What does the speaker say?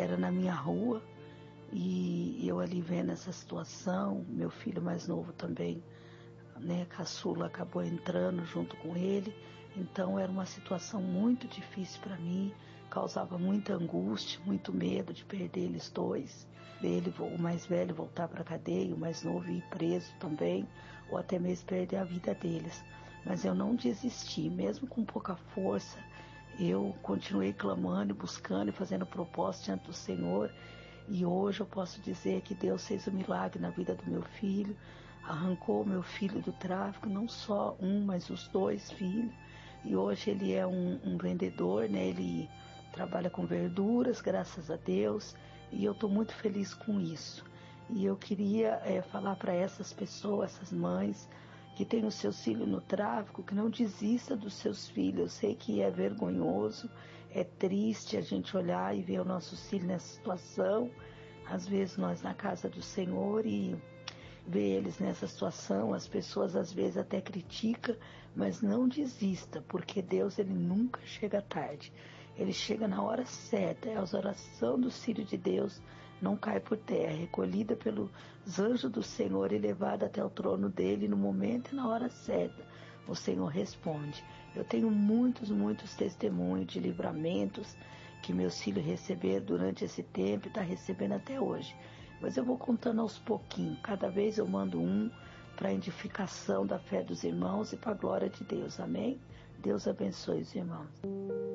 era na minha rua, e eu ali vendo essa situação, meu filho mais novo também, né, caçula, acabou entrando junto com ele. Então era uma situação muito difícil para mim, causava muita angústia, muito medo de perder eles dois, dele, o mais velho voltar para a cadeia, o mais novo ir preso também, ou até mesmo perder a vida deles. Mas eu não desisti, mesmo com pouca força, eu continuei clamando, buscando e fazendo propósito diante do Senhor. E hoje eu posso dizer que Deus fez um milagre na vida do meu filho, arrancou o meu filho do tráfico, não só um, mas os dois filhos. E hoje ele é um vendedor, né? Ele trabalha com verduras, graças a Deus, e eu estou muito feliz com isso. E eu queria falar para essas pessoas, essas mães que têm os seus filhos no tráfico, que não desista dos seus filhos. Eu sei que é vergonhoso, é triste a gente olhar e ver o nosso filho nessa situação. Às vezes nós na casa do Senhor e ver eles nessa situação, as pessoas às vezes até criticam, mas não desista, porque Deus ele nunca chega tarde. Ele chega na hora certa. A oração do Filho de Deus não cai por terra, recolhida pelos anjos do Senhor e levada até o trono dele no momento e na hora certa. O Senhor responde. Eu tenho muitos testemunhos de livramentos que meus filhos receberam durante esse tempo e está recebendo até hoje. Mas eu vou contando aos pouquinhos. Cada vez eu mando um para a edificação da fé dos irmãos e para a glória de Deus. Amém? Deus abençoe os irmãos.